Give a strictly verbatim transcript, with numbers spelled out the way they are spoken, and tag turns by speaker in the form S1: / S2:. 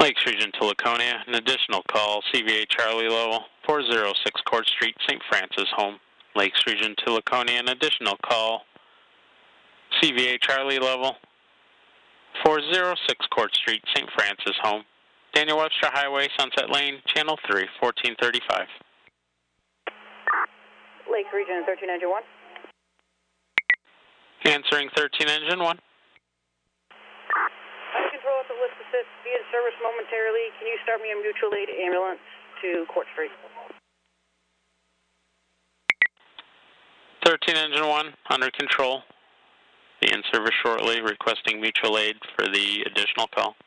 S1: Lakes Region to Laconia, an additional call, C V A Charlie level, four oh six Court Street, Saint Francis home. Lakes Region to Laconia, an additional call, C V A Charlie level, four oh six Court Street, Saint Francis home. Daniel Webster Highway, Sunset Lane, Channel three, fourteen thirty-five.
S2: Lakes Region, thirteen Engine one.
S1: Answering thirteen Engine one.
S2: I control at the lift assist, be in service momentarily. Can you start me a mutual aid ambulance to Court Street?
S1: thirteen Engine one, under control. Be in service shortly, requesting mutual aid for the additional call.